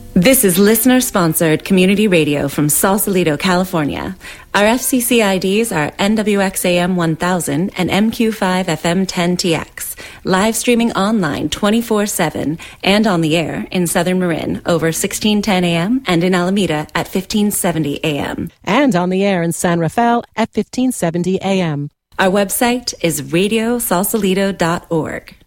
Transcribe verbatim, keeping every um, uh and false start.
This is listener-sponsored community radio from Sausalito, California. Our F C C I Ds are N W X A M one thousand and M Q five F M ten T X. Live streaming online twenty-four seven and on the air in Southern Marin over sixteen ten A M and in Alameda at fifteen seventy A M. And on the air in San Rafael at fifteen seventy A M. Our website is radio sausalito dot org.